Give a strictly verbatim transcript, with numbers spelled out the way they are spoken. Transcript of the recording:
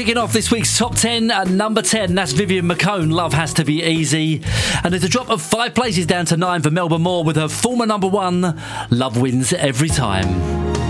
kicking off this week's top ten at number ten. That's Vivian McCone, Love Has to Be Easy. And there's a drop of five places down to nine for Melba Moore with her former number one, Love Wins Every Time.